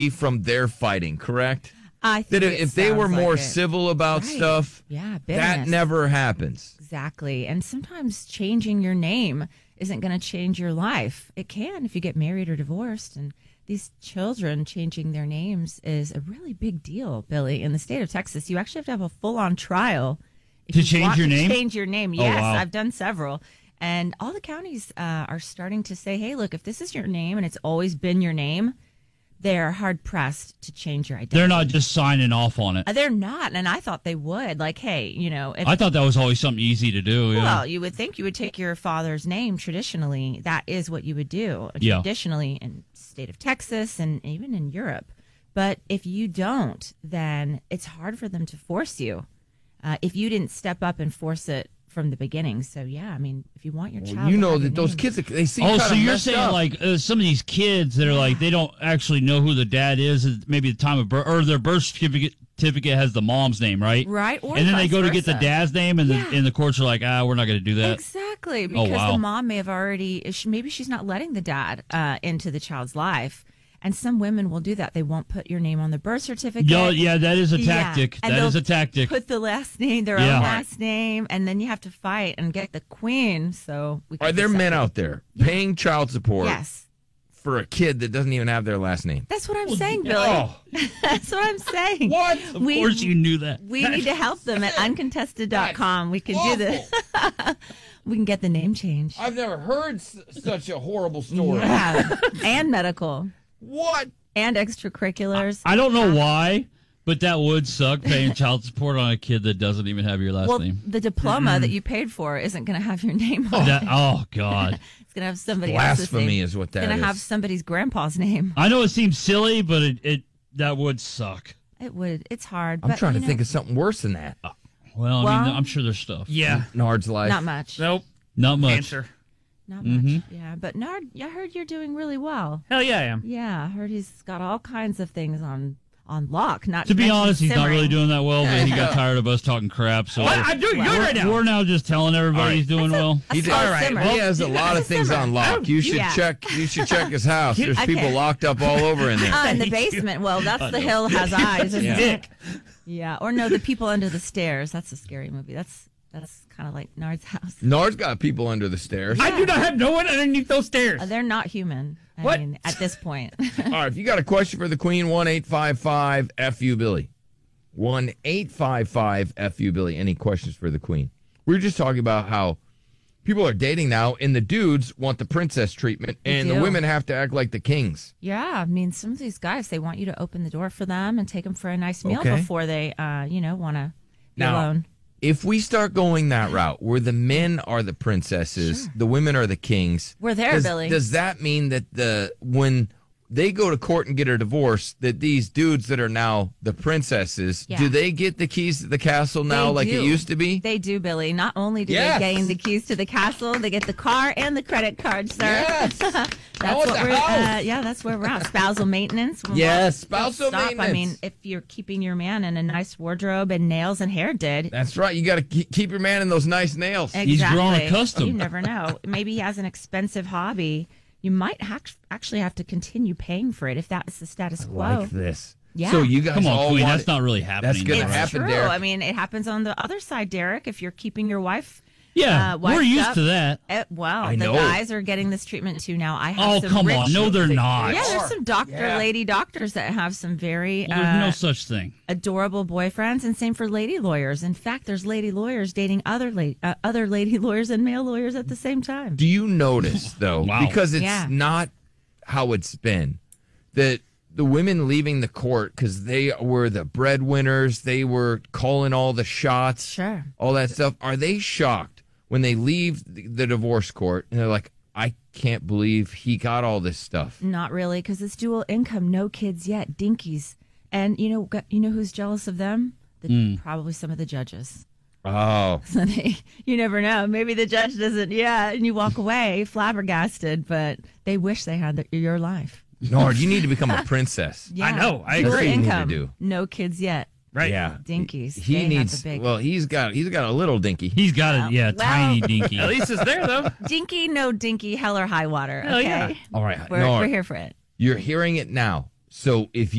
from their fighting, correct? I That think if they were more civil about stuff, bitterness. that never happens. Exactly. And sometimes changing your name isn't going to change your life. It can if you get married or divorced. And these children changing their names is a really big deal, Billy. In the state of Texas, you actually have to have a full-on trial if to you change want your to name. Change your name. Oh, Yes, wow. I've done several. And all the counties are starting to say, hey, look, if this is your name and it's always been your name, they're hard-pressed to change your identity. They're not just signing off on it. They're not, and I thought they would. Like, hey, if I thought that was always something easy to do. Yeah. well, you would think you would take your father's name traditionally. That is what you would do Yeah. traditionally in the state of Texas and even in Europe. But if you don't, then it's hard for them to force you. If you didn't step up and force it from the beginning. So, yeah, I mean, if you want your child You to know have that your those name- kids, they seem Oh, kind so of you're messed saying up. like some of these kids that are like they don't actually know who the dad is at maybe the time of birth, or their birth certificate has the mom's name, right? Right, or and then they vice go to get the versa. dad's name, and Yeah. the courts are like, we're not going to do that. Exactly, because wow. the mom may have already, maybe she's not letting the dad into the child's life. And some women will do that. They won't put your name on the birth certificate. Yeah, that is a Yeah. tactic. And That they'll is a tactic. Put the last name, their Yeah. own last name, and then you have to fight and get the queen. So we can Are there decide. men out there paying child support Yes. for a kid that doesn't even have their last name? That's what I'm saying, Billy. Oh. That's what I'm saying. What? Of course you knew that. We need to help them at uncontested.com. We can do this. We can get the name change. I've never heard such a horrible story. Yeah. And medical. What? And extracurriculars. I don't know why, but that would suck paying child support on a kid that doesn't even have your last Well, name. the diploma that you paid for isn't going to have your name on it. Oh God. It's going to have somebody else's Blasphemy name. is what that It's going is. to have somebody's grandpa's name. I know it seems silly, but it that would suck. It would. It's hard. I'm but, trying to you know, think of something worse than that. Well, I Well- mean, I'm sure there's stuff. Yeah. Nard's life. Not much. Nope. Not much. Cancer. Not much. Yeah. But Nard, I heard you're doing really well. Hell yeah, I am. Yeah. I heard he's got all kinds of things on lock. Not To be mention honest, he's not simmering. really doing that well, but he got tired of us talking crap. So What? I'm doing good right now. we're now just telling everybody he's doing well. A He slow did. All right, simmer. He has a lot of things on lock. You should Yeah. check. You should check his house. There's Okay. people locked up all over in there. In the basement. Well, that's The Hill Has Eyes, isn't Yeah. it? Yeah. Or no, The People Under the Stairs. That's a scary movie. That's kind of like Nard's house. Nard's got people under the stairs. I do not have no one underneath those stairs. They're not human. I What? mean, at this point. All right, if you got a question for the Queen, 1-855-FU Billy. 1-855-FU Billy. Any questions for the Queen? We were just talking about how people are dating now, and the dudes want the princess treatment, and the do. women have to act like the kings. Yeah, I mean, some of these guys, they want you to open the door for them and take them for a nice meal Okay. before they, want to be Now, alone. If we start going that route, where the men are the princesses, the women are the kings, We're there, Billy. Does that mean that when they go to court and get a divorce, that these dudes that are now the princesses, Yeah. do they get the keys to the castle now They like it do. used to be? They do, Billy. Not only do Yes. they gain the keys to the castle, they get the car and the credit card, sir. Yes. That's want what the we're. house. That's where we're at. Spousal maintenance. Yes, Don't spousal stop. I mean, maintenance. if you're keeping your man in a nice wardrobe and nails and hair did. That's right. You got to keep your man in those nice nails. Exactly. He's grown accustomed. You never know. Maybe he has an expensive hobby. You might actually have to continue paying for it if that's the status quo. Like this. Yeah. So you guys Come on, all Queen. want That's not really happening. That's gonna It's happen, true. Derek. I mean, it happens on the other side, Derek. If you're keeping your wife, Yeah, we're wiped used up, to that. Well, I the know. guys are getting this treatment too now. I have Oh, some come rich, on. No, they're not. Yeah, there's some Yeah. lady doctors that have some very Well, there's no such thing. adorable boyfriends, and same for lady lawyers. In fact, there's lady lawyers dating other lady lawyers and male lawyers at the same time. Do you notice, though, Wow. because it's Yeah. not how it's been, that the women leaving the court because they were the breadwinners, they were calling all the shots, Sure. all that stuff, are they shocked when they leave the divorce court and they're like, I can't believe he got all this stuff? Not really, because it's dual income, no kids yet, dinkies. And you know who's jealous of them? Probably some of the judges. Oh, So you never know. Maybe the judge doesn't. Yeah, and you walk away flabbergasted, but they wish they had your life. Nard, you need to become a princess. Yeah. I know. I Dual agree. That's what you need to income, do. no kids yet. Right. Yeah. Dinkies. He They have needs, the big- well, he's got a little dinky. He's got a Well, tiny dinky. At least it's there, though. Dinky, no dinky, hell or high water. Hell Okay, yeah. All right, we're Nard, here for it. you're hearing it now. So if